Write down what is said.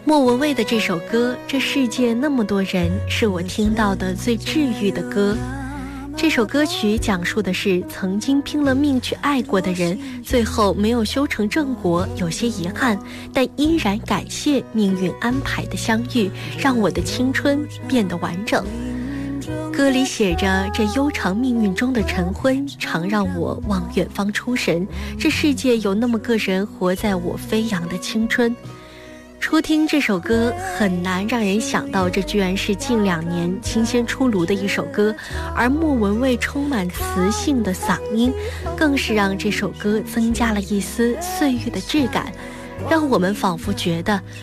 莫文蔚的这首歌《这世界那么多人》是我听到的最治愈的歌。这首歌曲讲述的是曾经拼了命去爱过的人，最后没有修成正果，有些遗憾，但依然感谢命运安排的相遇，让我的青春变得完整。歌里写着，这悠长命运中的晨昏，常让我望远方出神，这世界有那么个人活在我飞扬的青春。初听这首歌很难让人想到，这居然是近2年新鲜出炉的一首歌，而莫文蔚充满磁性的嗓音，更是让这首歌增加了一丝岁月的质感，让我们仿佛觉得